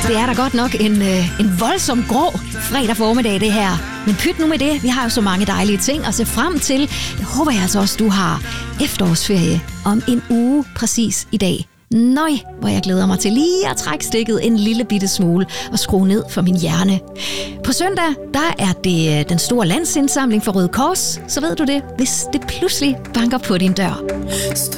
Det er da godt nok en voldsom grå fredag formiddag, det her. Men pyt nu med det. Vi har jo så mange dejlige ting at se frem til. Jeg håber jeg altså også, du har efterårsferie om en uge præcis i dag. Nøj, hvor jeg glæder mig til lige at trække stikket en lille bitte smule og skrue ned for min hjerne. På søndag, der er det den store landsindsamling for Røde Kors. Så ved du det, hvis det pludselig banker på din dør.